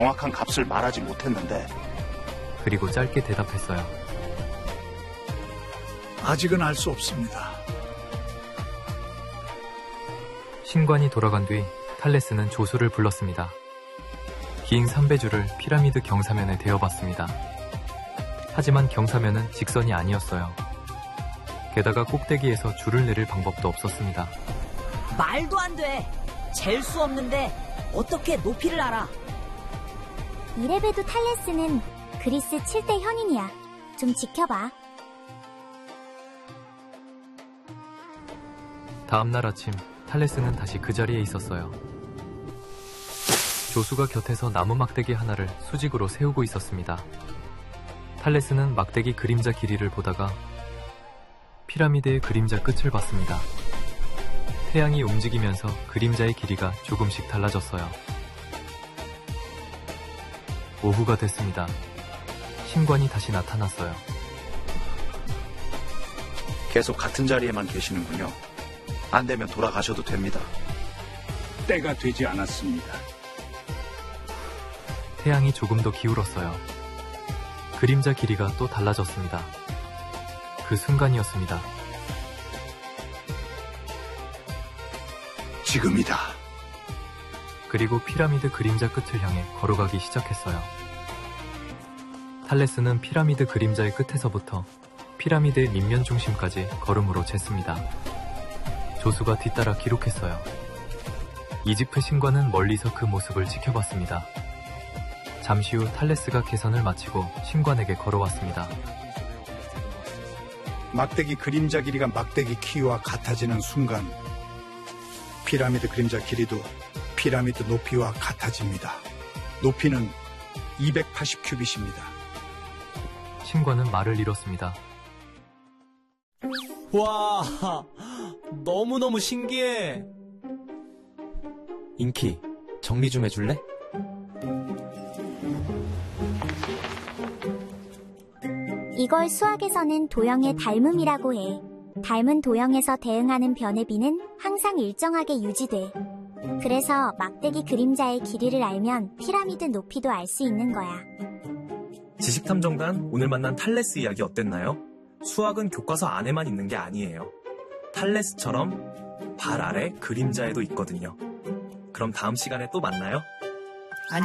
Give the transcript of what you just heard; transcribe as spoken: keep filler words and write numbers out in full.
정확한 값을 말하지 못했는데. 그리고 짧게 대답했어요. 아직은 알 수 없습니다. 신관이 돌아간 뒤 탈레스는 조수를 불렀습니다. 긴 삼배줄을 피라미드 경사면에 대어봤습니다. 하지만 경사면은 직선이 아니었어요. 게다가 꼭대기에서 줄을 내릴 방법도 없었습니다. 말도 안 돼. 잴 수 없는데 어떻게 높이를 알아? 이래봬도 탈레스는 그리스 칠 대 현인이야. 좀 지켜봐. 다음날 아침 탈레스는 다시 그 자리에 있었어요. 조수가 곁에서 나무 막대기 하나를 수직으로 세우고 있었습니다. 탈레스는 막대기 그림자 길이를 보다가 피라미드의 그림자 끝을 봤습니다. 태양이 움직이면서 그림자의 길이가 조금씩 달라졌어요. 오후가 됐습니다. 신관이 다시 나타났어요. 계속 같은 자리에만 계시는군요. 안 되면 돌아가셔도 됩니다. 때가 되지 않았습니다. 태양이 조금 더 기울었어요. 그림자 길이가 또 달라졌습니다. 그 순간이었습니다. 지금이다. 그리고 피라미드 그림자 끝을 향해 걸어가기 시작했어요. 탈레스는 피라미드 그림자의 끝에서부터 피라미드의 밑면 중심까지 걸음으로 쟀습니다. 조수가 뒤따라 기록했어요. 이집트 신관은 멀리서 그 모습을 지켜봤습니다. 잠시 후 탈레스가 계산을 마치고 신관에게 걸어왔습니다. 막대기 그림자 길이가 막대기 키와 같아지는 순간 피라미드 그림자 길이도 피라미드 높이와 같아집니다. 높이는 이백팔십 큐빗입니다. 신관은 말을 잃었습니다. 와, 너무너무 신기해. 인키, 정리 좀 해줄래? 이걸 수학에서는 도형의 닮음이라고 해. 닮은 도형에서 대응하는 변의 비는 항상 일정하게 유지돼. 그래서 막대기 그림자의 길이를 알면 피라미드 높이도 알 수 있는 거야. 지식탐정단 오늘 만난 탈레스 이야기 어땠나요? 수학은 교과서 안에만 있는 게 아니에요. 탈레스처럼 발 아래 그림자에도 있거든요. 그럼 다음 시간에 또 만나요.